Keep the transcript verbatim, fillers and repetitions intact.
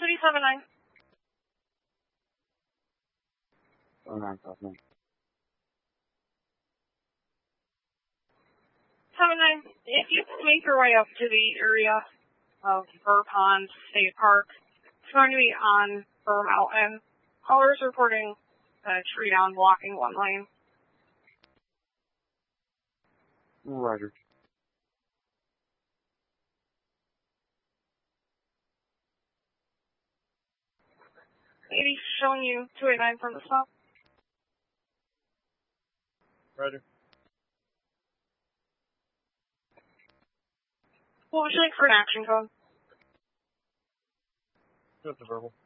City seven nine. seven nine, South nine. seven nine, if you make your way up to the area of Burr Pond State Park, it's going to be on Burr Mountain. Callers reporting a tree down blocking one lane. Roger. eighty showing you two eight nine from the south. Roger. What would you like for an action code? Just a verbal.